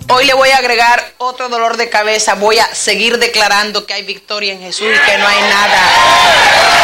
Hoy le voy a agregar otro dolor de cabeza. Voy a seguir declarando que hay victoria en Jesús y que no hay nada